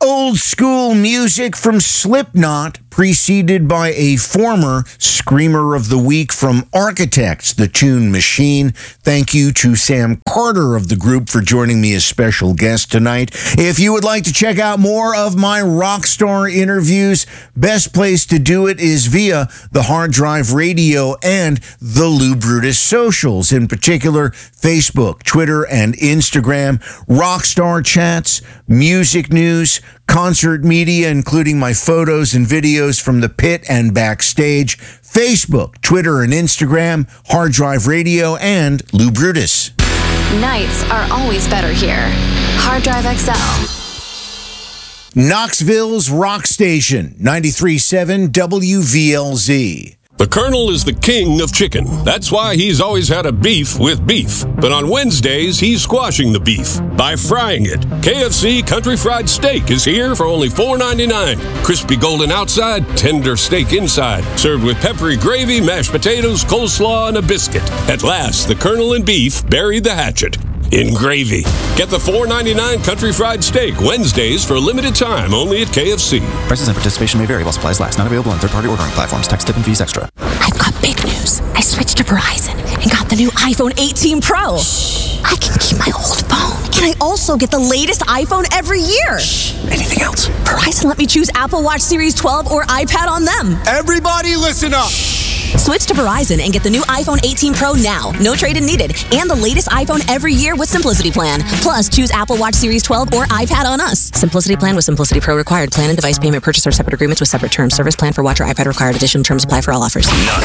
Old school music from Slipknot, preceded by a former Screamer of the Week from Architects, the Tune Machine. Thank you to Sam Carter of the group for joining me as special guest tonight. If you would like to check out more of my Rockstar interviews, best place to do it is via the Hard Drive Radio and the Lou Brutus socials, in particular Facebook, Twitter, and Instagram. Rockstar chats, music news, concert media, including my photos and videos from the pit and backstage, Facebook, Twitter, and Instagram, Hard Drive Radio, and Lou Brutus. Nights are always better here. Hard Drive XL. Knoxville's rock station, 93.7 WVLZ. The Colonel is the king of chicken. That's why he's always had a beef with beef. But on Wednesdays, he's squashing the beef by frying it. KFC Country Fried Steak is here for only $4.99. Crispy golden outside, tender steak inside. Served with peppery gravy, mashed potatoes, coleslaw, and a biscuit. At last, the Colonel and beef buried the hatchet in gravy. Get the $4.99 Country Fried Steak Wednesdays for a limited time only at KFC. Prices and participation may vary while supplies last. Not available on third-party ordering platforms. Tax, tip, and fees extra. I've got big news. I switched to Verizon and got the new iPhone 18 Pro. Shh. I can keep my old phone. And I also get the latest iPhone every year. Shh. Anything else? Verizon let me choose Apple Watch Series 12 or iPad on them. Everybody listen up. Switch to Verizon and get the new iPhone 18 Pro now. No trade-in needed. And the latest iPhone every year with Simplicity Plan. Plus, choose Apple Watch Series 12 or iPad on us. Simplicity Plan with Simplicity Pro required. Plan and device payment purchase or separate agreements with separate terms. Service plan for watch or iPad required. Additional terms apply for all offers.